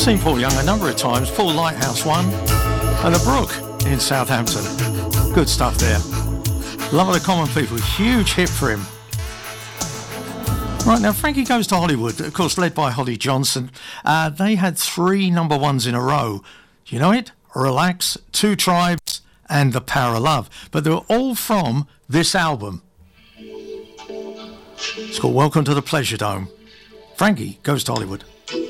Seen Paul Young a number of times. Paul Lighthouse one, and The Brook in Southampton. Good stuff there. Love of the Common People, huge hit for him. Right, now Frankie Goes to Hollywood, of course led by Holly Johnson. They had 3 number ones in a row. You know it? Relax, Two Tribes and The Power of Love. But they were all from this album. It's called Welcome to the Pleasure Dome. Frankie Goes to Hollywood.